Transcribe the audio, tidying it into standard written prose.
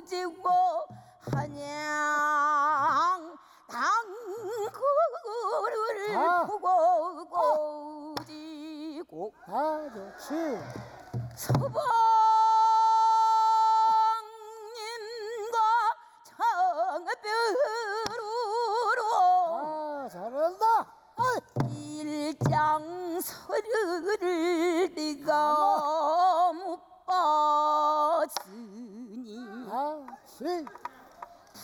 지고 한양 당구를 보고 고지고 좋지. 서방님과 정별으로 잘한다. 일장서류를 네가 못 봤으니 좋지.